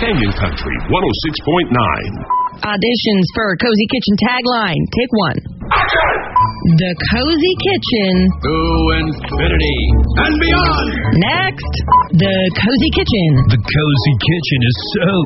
Canyon Country 106.9. Auditions for Cozy Kitchen tagline. Take one. The Cozy Kitchen. To infinity and beyond. Next, the Cozy Kitchen. The Cozy Kitchen is so